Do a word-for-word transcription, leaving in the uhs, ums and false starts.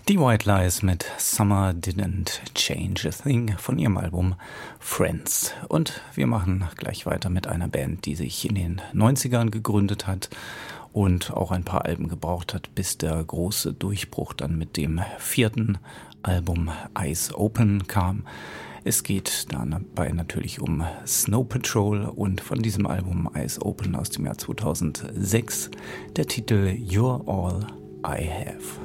Die White Lies mit Summer Didn't Change a Thing von ihrem Album Friends. Und wir machen gleich weiter mit einer Band, die sich in den neunzigern gegründet hat und auch ein paar Alben gebraucht hat, bis der große Durchbruch dann mit dem vierten Album Eyes Open kam. Es geht dabei natürlich um Snow Patrol und von diesem Album Eyes Open aus dem Jahr zweitausendsechs der Titel You're All I Have.